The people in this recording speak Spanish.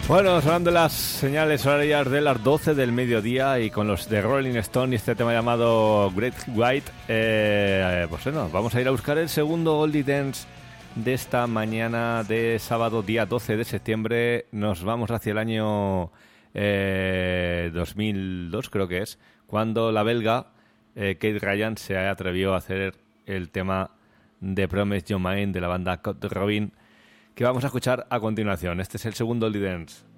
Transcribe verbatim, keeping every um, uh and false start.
Bueno, sonando las señales horarias de las doce del mediodía y con los de Rolling Stone y este tema llamado Great White, eh, pues bueno, vamos a ir a buscar el segundo Oldie Dance de esta mañana de sábado, día doce de septiembre. Nos vamos hacia el año eh, dos mil dos, creo que es, cuando la belga eh, Kate Ryan se atrevió a hacer el tema de Promise Your Mind de la banda Cut Robin, que vamos a escuchar a continuación. Este es el segundo Oldie Dance.